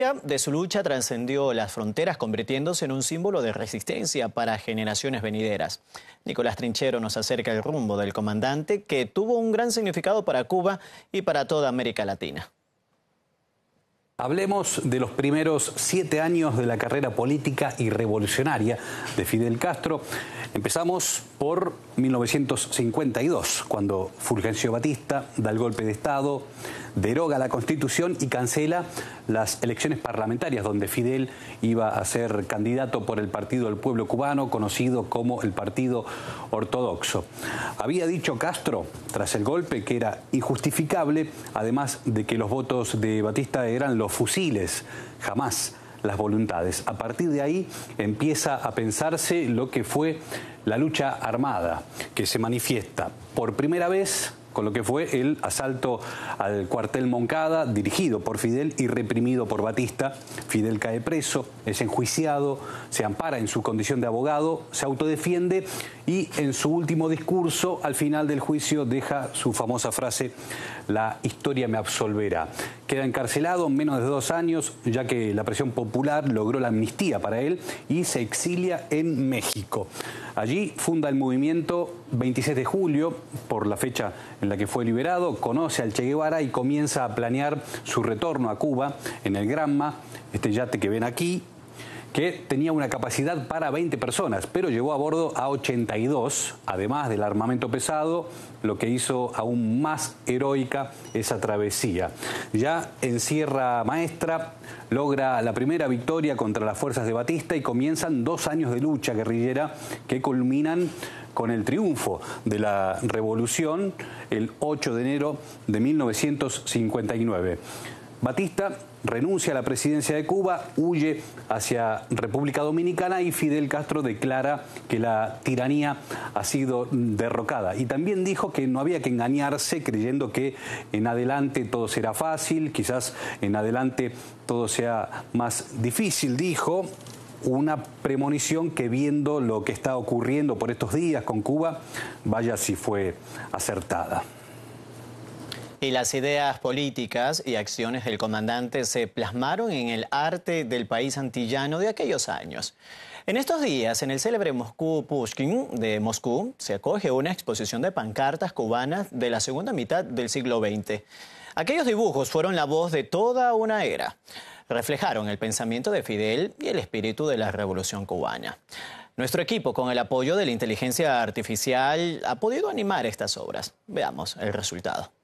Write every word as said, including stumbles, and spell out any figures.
De su lucha trascendió las fronteras, convirtiéndose en un símbolo de resistencia para generaciones venideras. Nicolás Trinchero nos acerca el rumbo del comandante, que tuvo un gran significado para Cuba y para toda América Latina. Hablemos de los primeros siete años de la carrera política y revolucionaria de Fidel Castro. Empezamos por mil novecientos cincuenta y dos, cuando Fulgencio Batista da el golpe de Estado, deroga la Constitución y cancela las elecciones parlamentarias, donde Fidel iba a ser candidato por el Partido del Pueblo Cubano, conocido como el Partido Ortodoxo. Había dicho Castro, tras el golpe, que era injustificable, además de que los votos de Batista eran los fusiles, jamás las voluntades. A partir de ahí empieza a pensarse lo que fue la lucha armada, que se manifiesta por primera vez con lo que fue el asalto al cuartel Moncada, dirigido por Fidel y reprimido por Batista. Fidel cae preso, es enjuiciado, se ampara en su condición de abogado, se autodefiende y en su último discurso, al final del juicio, deja su famosa frase: "La historia me absolverá". Queda encarcelado en menos de dos años, ya que la presión popular logró la amnistía para él, y se exilia en México. Allí funda el movimiento veintiséis de julio, por la fecha en la que fue liberado, conoce al Che Guevara y comienza a planear su retorno a Cuba en el Granma, este yate que ven aquí, que tenía una capacidad para veinte personas, pero llevó a bordo a ochenta y dos, además del armamento pesado, lo que hizo aún más heroica esa travesía. Ya en Sierra Maestra logra la primera victoria contra las fuerzas de Batista y comienzan dos años de lucha guerrillera que culminan con el triunfo de la revolución el ocho de enero de mil novecientos cincuenta y nueve. Batista renuncia a la presidencia de Cuba, huye hacia República Dominicana y Fidel Castro declara que la tiranía ha sido derrocada. Y también dijo que no había que engañarse creyendo que en adelante todo será fácil, quizás en adelante todo sea más difícil, dijo. Una premonición que, viendo lo que está ocurriendo por estos días con Cuba, vaya si fue acertada. Y las ideas políticas y acciones del comandante se plasmaron en el arte del país antillano de aquellos años. En estos días, en el célebre Moscú Pushkin de Moscú, se acoge una exposición de pancartas cubanas de la segunda mitad del siglo veinte. Aquellos dibujos fueron la voz de toda una era. Reflejaron el pensamiento de Fidel y el espíritu de la Revolución cubana. Nuestro equipo, con el apoyo de la inteligencia artificial, ha podido animar estas obras. Veamos el resultado.